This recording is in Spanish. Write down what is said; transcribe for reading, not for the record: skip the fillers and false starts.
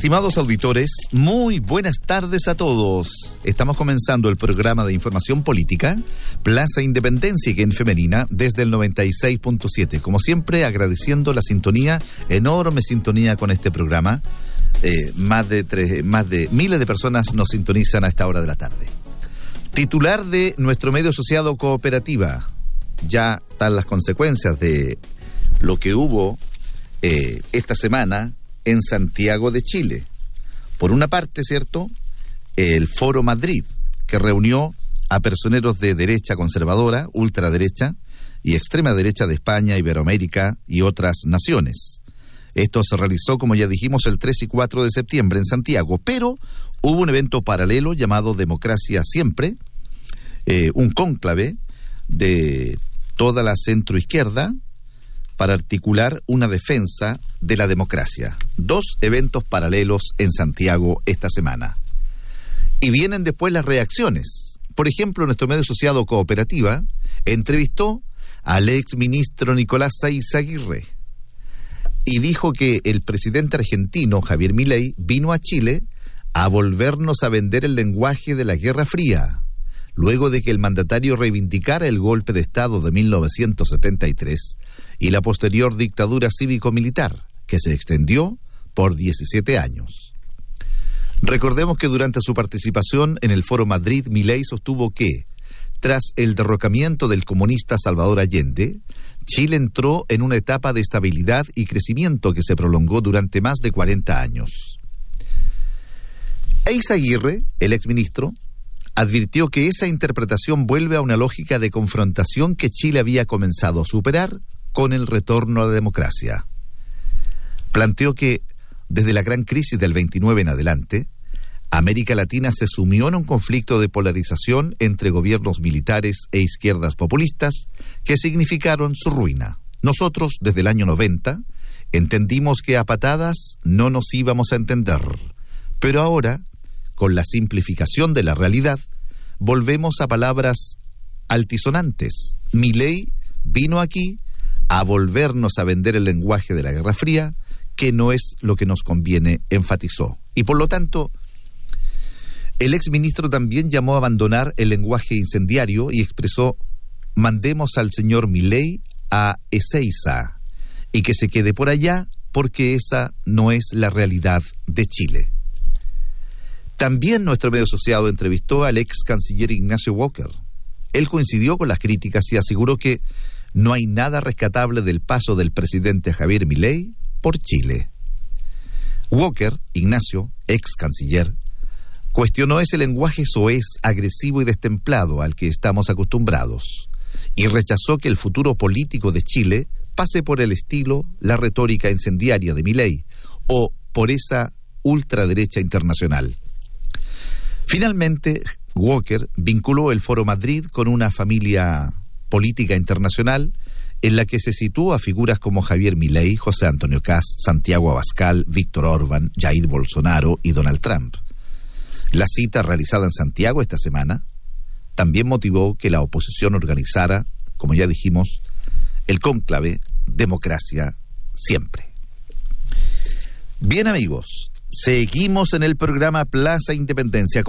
Estimados auditores, muy buenas tardes a todos. Estamos comenzando el programa de información política Plaza Independencia y en femenina desde el 96.7. Como siempre, agradeciendo la sintonía, enorme sintonía con este programa. Más de miles de personas nos sintonizan a esta hora de la tarde. Titular de nuestro medio asociado Cooperativa. Ya están las consecuencias de lo que hubo esta semana en Santiago de Chile. Por una parte, ¿cierto?, el Foro Madrid, que reunió a personeros de derecha conservadora, ultraderecha y extrema derecha de España, Iberoamérica y otras naciones. Esto se realizó, como ya dijimos, el 3 y 4 de septiembre en Santiago, pero hubo un evento paralelo llamado Democracia Siempre, un cónclave de toda la centroizquierda para articular una defensa de la democracia. 2 eventos paralelos en Santiago esta semana. Y vienen después las reacciones. Por ejemplo, nuestro medio asociado Cooperativa entrevistó al exministro Nicolás Eizaguirre y dijo que el presidente argentino Javier Milei vino a Chile a volvernos a vender el lenguaje de la Guerra Fría, luego de que el mandatario reivindicara el golpe de Estado de 1973 y la posterior dictadura cívico-militar, que se extendió por 17 años. Recordemos que durante su participación en el Foro Madrid, Milei sostuvo que, tras el derrocamiento del comunista Salvador Allende, Chile entró en una etapa de estabilidad y crecimiento que se prolongó durante más de 40 años. Eizaguirre, el exministro, advirtió que esa interpretación vuelve a una lógica de confrontación que Chile había comenzado a superar con el retorno a la democracia. Planteó que, desde la gran crisis del 29 en adelante, América Latina se sumió en un conflicto de polarización entre gobiernos militares e izquierdas populistas que significaron su ruina. Nosotros, desde el año 90, entendimos que a patadas no nos íbamos a entender, pero ahora, con la simplificación de la realidad, volvemos a palabras altisonantes. Milei vino aquí a volvernos a vender el lenguaje de la Guerra Fría, que no es lo que nos conviene, enfatizó. Y por lo tanto, el exministro también llamó a abandonar el lenguaje incendiario y expresó: mandemos al señor Milei a Ezeiza y que se quede por allá, porque esa no es la realidad de Chile. También nuestro medio asociado entrevistó al ex canciller Ignacio Walker. Él coincidió con las críticas y aseguró que no hay nada rescatable del paso del presidente Javier Milei por Chile. Walker, Ignacio, ex canciller, cuestionó ese lenguaje soez, agresivo y destemplado al que estamos acostumbrados y rechazó que el futuro político de Chile pase por el estilo, la retórica incendiaria de Milei o por esa ultraderecha internacional. Finalmente, Walker vinculó el Foro Madrid con una familia política internacional en la que se situó a figuras como Javier Milei, José Antonio Kast, Santiago Abascal, Víctor Orbán, Jair Bolsonaro y Donald Trump. La cita realizada en Santiago esta semana también motivó que la oposición organizara, como ya dijimos, el cónclave Democracia Siempre. Bien, amigos, seguimos en el programa Plaza Independencia.